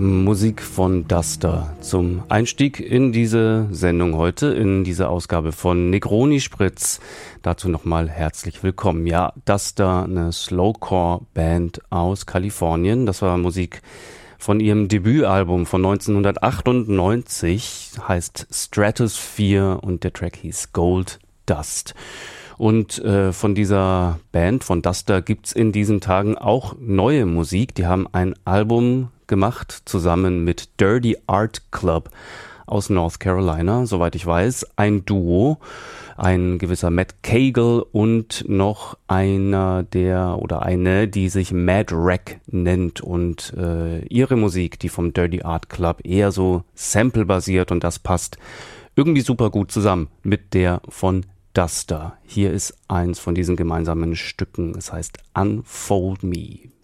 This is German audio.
Musik von Duster zum Einstieg in diese Sendung heute, in diese Ausgabe von Negroni Spritz. Dazu nochmal herzlich willkommen. Ja, Duster, eine Slowcore-Band aus Kalifornien. Das war Musik von ihrem Debütalbum von 1998, heißt Stratosphere und der Track hieß Gold Dust. Und von dieser Band, von Duster, gibt's in diesen Tagen auch neue Musik. Die haben ein Album gemacht, zusammen mit Dirty Art Club aus North Carolina, soweit ich weiß. Ein Duo, ein gewisser Matt Cagle und noch einer die sich Mad Rack nennt. Und ihre Musik, die vom Dirty Art Club, eher so sample-basiert, und das passt irgendwie super gut zusammen mit der von Duster. Hier ist eins von diesen gemeinsamen Stücken. Es heißt Unfold Me.